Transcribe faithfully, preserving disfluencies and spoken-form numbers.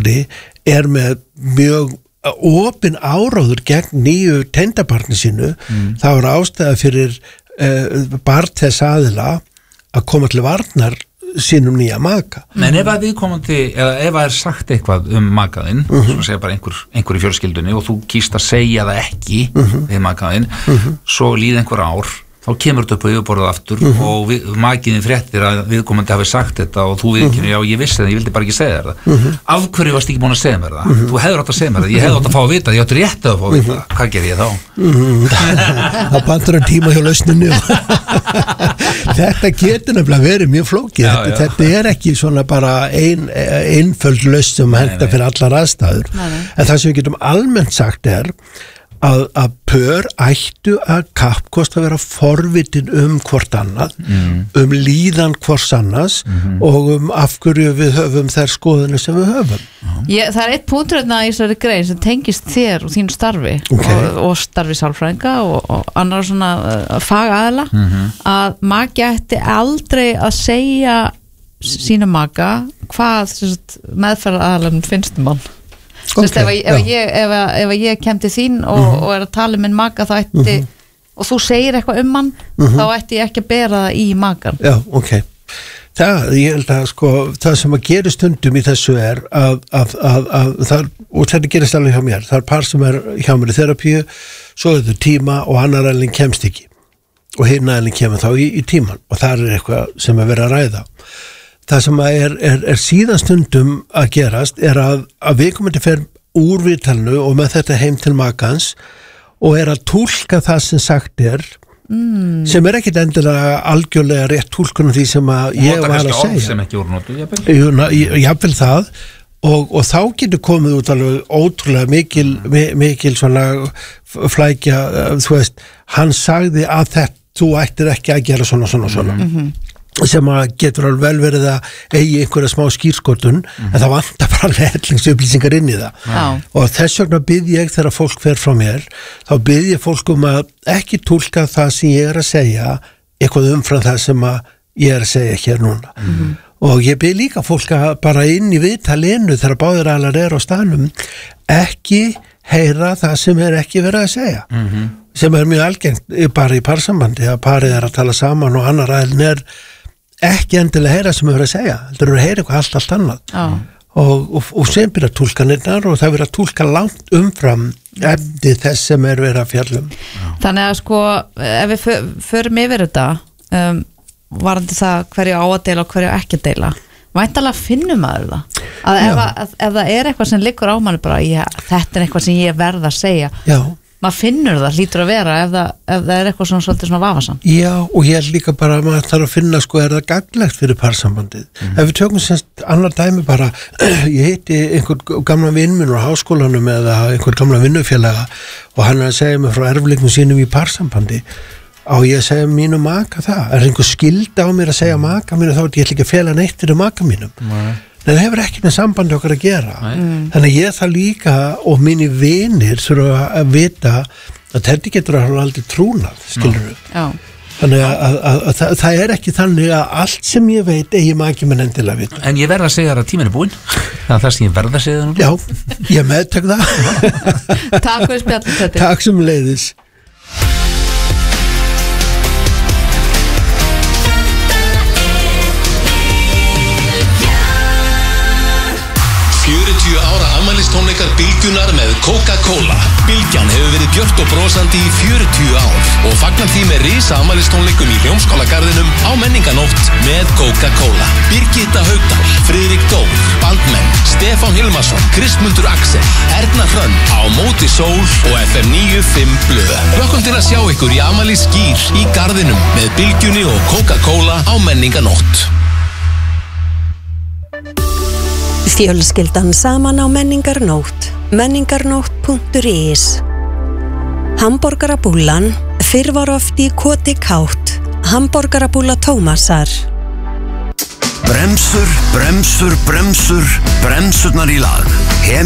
foreldri er með mjög opin áráður gegn nýju tengdabarni sínu, mm. það var ástæða fyrir uh, barn þess aðila að koma til varnar sínum nýja maka. Men ef að viðkomandi, eða ef að er sagt eitthvað um makaðinn, uh -huh. svona segja bara einhver, einhver í fjölskyldunni og þú kýst að segja það ekki uh -huh. við makaðinn, uh -huh. svo líð einhver ár, þá kemur þetta upp á yfirborðið aftur uh -huh. og við, makiðin fréttir að viðkomandi hafi sagt þetta og þú viðkynir, já ég vissi það, ég vildi bara ekki segja þér það. Uh -huh. Af hverju varst ekki búin að segja mér það? Uh -huh. Þú hefur átt að segja mér það, ég hefði átt að fá að vita, ég átti rétt að fá að vita, uh -huh. hvað ger ég þá? Uh -huh. Það bandur að tíma hjá lausninni. Þetta getur nefnilega verið mjög flókið, já, þetta, já. þetta er ekki svona bara ein, einföld lausn sem henta fyrir allar aðstæður, nei, nei. En það sem við getum almennt sagt er að, að pör ættu að kappkosta að vera forvitin um hvort annað, mm. um líðan hvors annars mm-hmm. og um af hverju við höfum þær skoðunir sem við höfum. Ég, það er eitt punktur hérna í þessari grein sem tengist þér og þínu starfi okay. og, og starfi sálfræðinga og, og annar svona uh, fagaðila mm-hmm. að maki ætti aldrei að segja sína maka hvað meðferðaraðalum finnst um hann. Okay, ef, ef, ég, ef, ef ég kem til þín og, uh-huh. og er að tala um minn maka þá ætti, uh-huh. og þú segir eitthvað um hann uh-huh. þá ætti ég ekki að bera það í makan. Já, ok. Það, ég held að sko, það sem að gera stundum í þessu er að, að, að, að það, og þetta gerist alveg hjá mér, það er par sem er hjá mér í terapíu, svo er þetta tíma og annar aðeins kemst ekki og hinn aðeins kemur þá í, í tíman og það er eitthvað sem er verið að ræða. Það sem er, er, er síðan stundum að gerast er að, að viðkomandi fer úr viðtalinu og með þetta heim til makans og er að túlka það sem sagt er mm. sem er ekkit endilega algjörlega rétt túlkun því sem að ég var að segja. Sem ekki úrnotu, jafnvel það og, og þá getur komið út alveg ótrúlega mikil, mm. mikil svona flækja, þú veist, hann sagði að þetta, þú ættir ekki að gera svona, svona, svona. Mm-hmm. sem að getur alveg vel verið að eigi einhverja smá skýrskotun mm-hmm. en það vantar bara hellingsupplýsingar inn í það Já. Og þess vegna bið ég þegar fólk fer frá mér þá bið ég fólk um að ekki túlka það sem ég er að segja eitthvað umfram það sem að ég er að segja hér núna mm-hmm. og ég bið líka fólk að bara inn í viðtalinu þegar báðir aðlar er á staðnum ekki heyra það sem er ekki verið að segja mm-hmm. sem er mjög algengt bara í parsambandi að parið er að tala saman og annar aðlun er ekki endilega heyra sem við verðum að segja það eru að heyra eitthvað allt, allt annað oh. og, og, og sem byrja túlkanirnar og það verður að túlka langt umfram efni þess sem er verið að fjallum Þannig að sko ef við förum yfir þetta um, varandi það hverju á að deila og hverju ekki að deila væntanlega finnum maður það að ef, að, ef það er eitthvað sem liggur á manni bara já, þetta er eitthvað sem ég verð að segja já maður finnur það, hlýtur að vera ef það, ef það er eitthvað svona svolítið svona vafasamt. Já, og ég er líka bara að maður þarf að finna sko, er það gagnlegt fyrir parsambandið. Mm. Ef við tökum semst annar dæmi bara, ég heiti einhvern gamla vinn minn á háskólanum eða einhvern gamla vinnufélaga og hann er að segja mig frá erfleikum sínum í parsambandi og ég segja mínu maka það. Er einhver skylda á mér að segja maka mínu þá er ég ekki að fela neitt fyrir maka mínum. Nei. Nei, það hefur ekki með sambandi okkar að gera mm. þannig að ég það líka og minni vinir þurfa að vita að þetta getur að aldrei trúnað skilur við no. þannig að, að, að, að það, það er ekki þannig að allt sem ég veit eigi maki með endilega vita En ég verð að segja þér að tíminn er búinn það er það sem ég verð að segja þér Já, ég meðtek það Takk fyrir spjallið þetta Takk sem leiðis fjörutíu ára afmælistónleikar Bylgjunnar með Coca-Cola. Bylgjan hefur verið björt og brosandi í fjörutíu ár og fagnar því með risa afmælistónleikum í Hljómskálagarðinum á Menninganótt með Coca-Cola. Birgitta Haugdal, Friðrik Dór, Bandmenn, Stefán Hilmarsson, Kristmundur Axel, Erna Hrönn, Á móti sól og F M níu fimm blöð. Hlökkum til að sjá ykkur í afmælisgír í garðinum með Bylgjunni og Coca-Cola á Menninganótt. Fjölskyldan saman á Menningarnótt menningarnótt punktur is Hamborgarabúllan fyrr var oft í Koti Kátt Hamborgarabúlla Tómasar Bremsur, bremsur, bremsur, bremsurnar í lag